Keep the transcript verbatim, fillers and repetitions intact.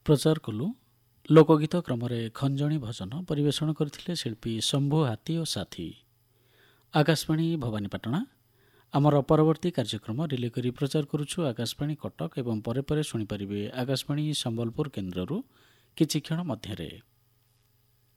ପ୍ରଚାର କଲୁ। ଲୋକଗୀତ କ୍ରମରେ ଖଞ୍ଜଣି ଭଜନ ପରିବେଷଣ କରିଥିଲେ ଶିଳ୍ପୀ ଶମ୍ଭୁ ହାତୀ ଓ ସାଥୀ। ଆକାଶବାଣୀ ଭବାନୀପାଟଣା। ଆମର ପରବର୍ତ୍ତୀ କାର୍ଯ୍ୟକ୍ରମ ରିଲେ କରି ପ୍ରଚାର କରୁଛୁ ଆକାଶବାଣୀ କଟକ ଏବଂ ପରେ ପରେ ଶୁଣିପାରିବେ ଆକାଶବାଣୀ ସମ୍ବଲପୁର କେନ୍ଦ୍ରରୁ କିଛି କ୍ଷଣ ମଧ୍ୟରେ।